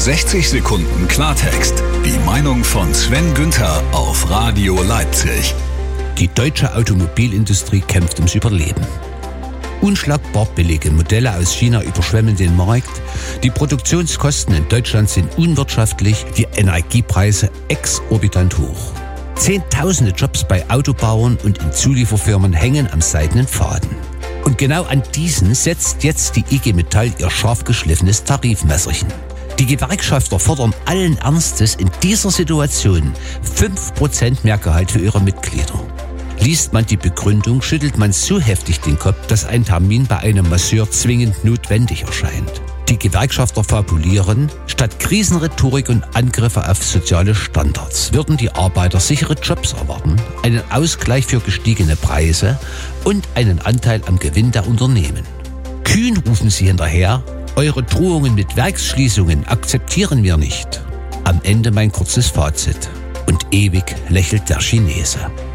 60 Sekunden Klartext. Die Meinung von Sven Günther auf Radio Leipzig. Die deutsche Automobilindustrie kämpft ums Überleben. Unschlagbar billige Modelle aus China überschwemmen den Markt. Die Produktionskosten in Deutschland sind unwirtschaftlich, die Energiepreise exorbitant hoch. Zehntausende Jobs bei Autobauern und in Zulieferfirmen hängen am seidenen Faden. Und genau an diesen setzt jetzt die IG Metall ihr scharf geschliffenes Tarifmesserchen. Die Gewerkschafter fordern allen Ernstes in dieser Situation 5% mehr Gehalt für ihre Mitglieder. Liest man die Begründung, schüttelt man so heftig den Kopf, dass ein Termin bei einem Masseur zwingend notwendig erscheint. Die Gewerkschafter fabulieren, statt Krisenrhetorik und Angriffe auf soziale Standards würden die Arbeiter sichere Jobs erwarten, einen Ausgleich für gestiegene Preise und einen Anteil am Gewinn der Unternehmen. Kühn rufen sie hinterher, eure Drohungen mit Werksschließungen akzeptieren wir nicht. Am Ende mein kurzes Fazit. Und ewig lächelt der Chinese.